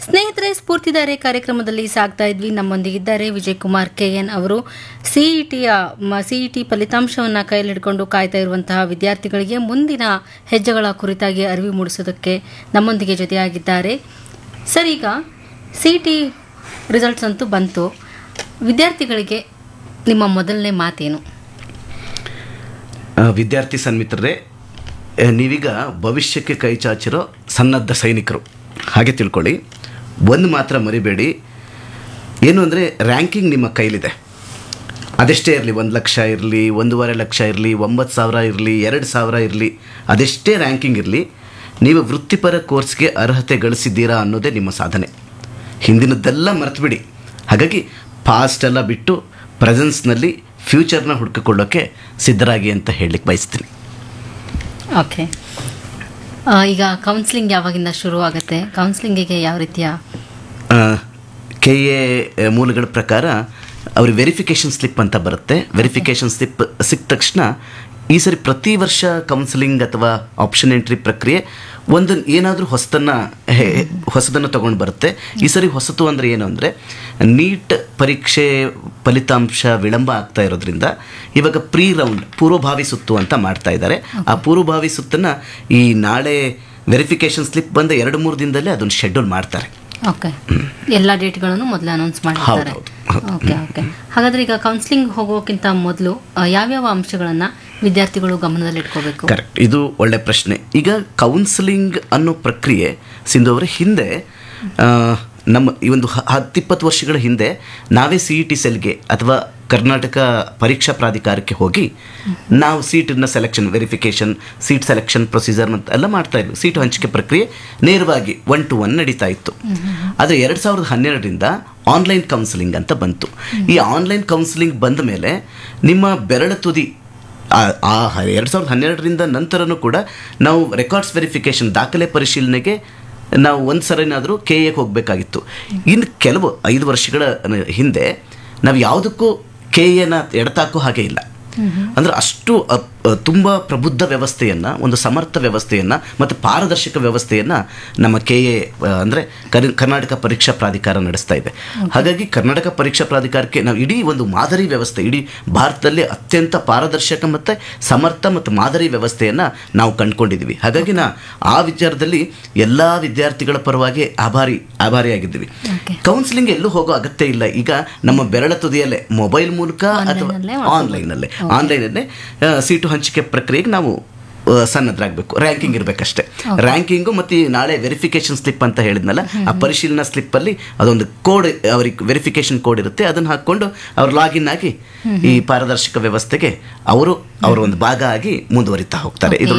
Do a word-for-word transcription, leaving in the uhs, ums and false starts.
ಸ್ನೇಹಿತರೆ, ಸ್ಫೂರ್ತಿದಾರೆ ಕಾರ್ಯಕ್ರಮದಲ್ಲಿ ಸಾಗ್ತಾ ಇದ್ವಿ. ನಮ್ಮೊಂದಿಗಿದ್ದಾರೆ ವಿಜಯ್ ಕುಮಾರ್ ಕೆ ಎನ್ ಅವರು. ಸಿಇಟಿಯ ಸಿಇಟಿ ಫಲಿತಾಂಶವನ್ನು ಕೈಯಲ್ಲಿಡ್ಕೊಂಡು ಕಾಯ್ತಾ ಇರುವಂತಹ ವಿದ್ಯಾರ್ಥಿಗಳಿಗೆ ಮುಂದಿನ ಹೆಜ್ಜೆಗಳ ಕುರಿತಾಗಿ ಅರಿವು ಮೂಡಿಸೋದಕ್ಕೆ ನಮ್ಮೊಂದಿಗೆ ಜೊತೆಯಾಗಿದ್ದಾರೆ. ಸರ್, ಈಗ ಸಿಇಟಿ ರಿಸಲ್ಟ್ಸ್ ಅಂತೂ ಬಂತು. ವಿದ್ಯಾರ್ಥಿಗಳಿಗೆ ನಿಮ್ಮ ಮೊದಲನೇ ಮಾತೇನು? ವಿದ್ಯಾರ್ಥಿ ಸನ್ಮಿತ್ರರೇ, ನೀವೀಗ ಭವಿಷ್ಯಕ್ಕೆ ಕೈ ಚಾಚಿರೋ ಸನ್ನದ್ಧ ಸೈನಿಕರು ಹಾಗೆ ತಿಳ್ಕೊಳ್ಳಿ. ಒಂದು ಮಾತ್ರ ಮರಿಬೇಡಿ, ಏನು ಅಂದರೆ ರ್ಯಾಂಕಿಂಗ್ ನಿಮ್ಮ ಕೈಲಿದೆ. ಅದೆಷ್ಟೇ ಇರಲಿ, ಒಂದು ಲಕ್ಷ ಇರಲಿ, ಒಂದೂವರೆ ಲಕ್ಷ ಇರಲಿ, ಒಂಬತ್ತು ಸಾವಿರ ಇರಲಿ, ಎರಡು ಸಾವಿರ ಇರಲಿ, ಅದೆಷ್ಟೇ ರ್ಯಾಂಕಿಂಗ್ ಇರಲಿ, ನೀವು ವೃತ್ತಿಪರ ಕೋರ್ಸ್ಗೆ ಅರ್ಹತೆ ಗಳಿಸಿದ್ದೀರಾ ಅನ್ನೋದೇ ನಿಮ್ಮ ಸಾಧನೆ. ಹಿಂದಿನದ್ದೆಲ್ಲ ಮರೆತುಬಿಡಿ. ಹಾಗಾಗಿ ಪಾಸ್ಟೆಲ್ಲ ಬಿಟ್ಟು ಪ್ರೆಸೆನ್ಸ್ನಲ್ಲಿ ಫ್ಯೂಚರ್ನ ಹುಡುಕಿಕೊಳ್ಳೋಕ್ಕೆ ಸಿದ್ಧರಾಗಿ ಅಂತ ಹೇಳಲಿಕ್ಕೆ ಬಯಸ್ತೀನಿ. ಓಕೆ, ಈಗ ಕೌನ್ಸಿಲಿಂಗ್ ಯಾವಾಗಿಂದ ಶುರು ಆಗುತ್ತೆ? ಕೌನ್ಸಿಲಿಂಗಿಗೆ ಯಾವ ರೀತಿಯ ಕೆ ಎ ಮೂಲಗಳ ಪ್ರಕಾರ ಅವ್ರಿಗೆ ವೆರಿಫಿಕೇಷನ್ ಸ್ಲಿಪ್ ಅಂತ ಬರುತ್ತೆ. ವೆರಿಫಿಕೇಷನ್ ಸ್ಲಿಪ್ ಸಿಕ್ಕ ತಕ್ಷಣ ಈ ಸರಿ ಪ್ರತಿ ವರ್ಷ ಕೌನ್ಸಿಲಿಂಗ್ ಅಥವಾ ಆಪ್ಷನ್ ಎಂಟ್ರಿ ಪ್ರಕ್ರಿಯೆ ಒಂದು ಏನಾದರೂ ಹೊಸದನ್ನು ಹೊಸದನ್ನು ತೊಗೊಂಡು ಬರುತ್ತೆ. ಈ ಸರಿ ಹೊಸತು ಅಂದರೆ ಏನು ಅಂದರೆ, ನೀಟ್ ಪರೀಕ್ಷೆ ಫಲಿತಾಂಶ ವಿಳಂಬ ಆಗ್ತಾ ಇರೋದ್ರಿಂದ ಇವಾಗ ಪ್ರೀ ರೌಂಡ್ ಪೂರ್ವಭಾವಿ ಸುತ್ತು ಅಂತ ಮಾಡ್ತಾ ಇದ್ದಾರೆ. ಆ ಪೂರ್ವಭಾವಿ ಸುತ್ತನ್ನು ಈ ನಾಳೆ ವೆರಿಫಿಕೇಷನ್ ಸ್ಲಿಪ್ ಬಂದ ಎರಡು ಮೂರು ದಿನದಲ್ಲೇ ಅದನ್ನು ಶೆಡ್ಯೂಲ್ ಮಾಡ್ತಾರೆ. ಓಕೆ, ಎಲ್ಲ ಡೇಟ್ಗಳನ್ನು ಮೊದಲು ಅನೌನ್ಸ್ ಮಾಡಿದ್ದಾರೆ. ಓಕೆ ಓಕೆ ಹಾಗಾದರೆ ಈಗ ಕೌನ್ಸಿಲಿಂಗ್ ಹೋಗೋಕ್ಕಿಂತ ಮೊದಲು ಯಾವ್ಯಾವ ಅಂಶಗಳನ್ನು ವಿದ್ಯಾರ್ಥಿಗಳು ಗಮನದಲ್ಲಿಟ್ಕೋಬೇಕು? ಕರೆಕ್ಟ್, ಇದು ಒಳ್ಳೆ ಪ್ರಶ್ನೆ. ಈಗ ಕೌನ್ಸಿಲಿಂಗ್ ಅನ್ನೋ ಪ್ರಕ್ರಿಯೆ ಸಿಂಧು ಅವರ ಹಿಂದೆ ನಮ್ಮ ಈ ಒಂದು ಹತ್ತಿಪ್ಪತ್ತು ವರ್ಷಗಳ ಹಿಂದೆ ನಾವೇ ಸಿ ಇ ಟಿ ಸೆಲ್ಗೆ ಅಥವಾ ಕರ್ನಾಟಕ ಪರೀಕ್ಷಾ ಪ್ರಾಧಿಕಾರಕ್ಕೆ ಹೋಗಿ ನಾವು ಸೀಟನ್ನು selection verification, seat selection procedure ಅಂತ ಎಲ್ಲ ಮಾಡ್ತಾ ಇದ್ವಿ. ಸೀಟು ಹಂಚಿಕೆ ಪ್ರಕ್ರಿಯೆ ನೇರವಾಗಿ ಒನ್ ಟು ಒನ್ ನಡೀತಾ ಇತ್ತು. ಆದರೆ ಎರಡು ಸಾವಿರದ ಹನ್ನೆರಡರಿಂದ ಆನ್ಲೈನ್ ಕೌನ್ಸಿಲಿಂಗ್ ಅಂತ ಬಂತು. ಈ ಆನ್ಲೈನ್ ಕೌನ್ಸಿಲಿಂಗ್ ಬಂದ ಮೇಲೆ ನಿಮ್ಮ ಬೆರಳ ತುದಿ ಆ ಎರಡು ಸಾವಿರದ ಹನ್ನೆರಡರಿಂದ ನಂತರನೂ ಕೂಡ ನಾವು ರೆಕಾರ್ಡ್ಸ್ ವೆರಿಫಿಕೇಷನ್ ದಾಖಲೆ ಪರಿಶೀಲನೆಗೆ ನಾವು ಒಂದು ಸರಿನಾದರೂ ಕೆ ಎಗೆ ಹೋಗಬೇಕಾಗಿತ್ತು. ಇನ್ನು ಕೆಲವು ಐದು ವರ್ಷಗಳ ಹಿಂದೆ ನಾವು ಯಾವುದಕ್ಕೂ ಕೆ ಎನ ಎಡತಾಕೋ ಹಾಗೆ ಇಲ್ಲ. ಅಂದರೆ ಅಷ್ಟು ತುಂಬ ಪ್ರಬುದ್ಧ ವ್ಯವಸ್ಥೆಯನ್ನು, ಒಂದು ಸಮರ್ಥ ವ್ಯವಸ್ಥೆಯನ್ನು ಮತ್ತು ಪಾರದರ್ಶಕ ವ್ಯವಸ್ಥೆಯನ್ನು ನಮ್ಮ ಕೆ ಎ ಅಂದರೆ ಕರ್ನಾಟಕ ಪರೀಕ್ಷಾ ಪ್ರಾಧಿಕಾರ ನಡೆಸ್ತಾ ಇದೆ. ಹಾಗಾಗಿ ಕರ್ನಾಟಕ ಪರೀಕ್ಷಾ ಪ್ರಾಧಿಕಾರಕ್ಕೆ ನಾವು ಇಡೀ ಒಂದು ಮಾದರಿ ವ್ಯವಸ್ಥೆ, ಇಡೀ ಭಾರತದಲ್ಲಿ ಅತ್ಯಂತ ಪಾರದರ್ಶಕ ಮತ್ತು ಸಮರ್ಥ ಮತ್ತು ಮಾದರಿ ವ್ಯವಸ್ಥೆಯನ್ನು ನಾವು ಕಂಡುಕೊಂಡಿದ್ದೀವಿ. ಹಾಗಾಗಿ ನಾ ಆ ವಿಚಾರದಲ್ಲಿ ಎಲ್ಲ ವಿದ್ಯಾರ್ಥಿಗಳ ಪರವಾಗಿ ಆಭಾರಿ ಆಭಾರಿಯಾಗಿದ್ದೀವಿ. ಕೌನ್ಸಿಲಿಂಗ್ ಎಲ್ಲೂ ಹೋಗೋ ಅಗತ್ಯ ಇಲ್ಲ. ಈಗ ನಮ್ಮ ಬೆರಳ ತುದಿಯಲ್ಲೇ ಮೊಬೈಲ್ ಮೂಲಕ ಅಥವಾ ಆನ್ಲೈನಲ್ಲೇ ಆನ್ಲೈನಲ್ಲೇ ಸೀಟು ಹಂಚಿಕೆ ಪ್ರಕ್ರಿಯೆಗೆ ನಾವು ಸನ್ನದ್ಧರಾಗಬೇಕು. ರ್ಯಾಂಕಿಂಗ್ ಇರಬೇಕಷ್ಟೇ. ರ್ಯಾಂಕಿಂಗು ಮತ್ತು ನಾಳೆ ವೆರಿಫಿಕೇಷನ್ ಸ್ಲಿಪ್ ಅಂತ ಹೇಳಿದ್ನಲ್ಲ, ಆ ಪರಿಶೀಲನಾ ಸ್ಲಿಪ್ಪಲ್ಲಿ ಅದೊಂದು ಕೋಡ್, ಅವ್ರಿಗೆ ವೆರಿಫಿಕೇಷನ್ ಕೋಡ್ ಇರುತ್ತೆ. ಅದನ್ನು ಹಾಕ್ಕೊಂಡು ಅವ್ರು ಲಾಗಿನ್ ಆಗಿ ಈ ಪಾರದರ್ಶಕ ವ್ಯವಸ್ಥೆಗೆ ಅವರು ಅವರ ಒಂದು ಭಾಗ ಆಗಿ ಮುಂದುವರಿತಾ ಹೋಗ್ತಾರೆ. ಇದು